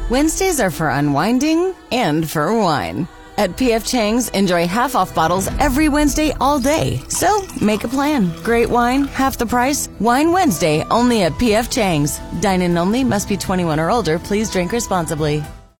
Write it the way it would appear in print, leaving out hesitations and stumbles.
Wednesdays are for unwinding and for wine. At P.F. Chang's, enjoy half-off bottles every Wednesday all day. So, make a plan. Great wine, half the price. Wine Wednesday, only at P.F. Chang's. Dine-in only, must be 21 or older. Please drink responsibly.